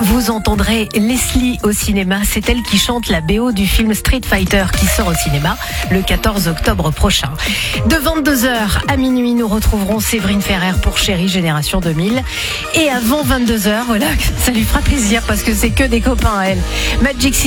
vous entendrez Leslie au cinéma. C'est elle qui chante la BO du film Street Fighter qui sort au cinéma le 14 octobre prochain. De 22h à minuit, nous retrouverons Séverine Ferrer pour Chérie Génération 2000. Et avant 22h, voilà, ça lui fera plaisir parce que c'est que des copains à elle. Magic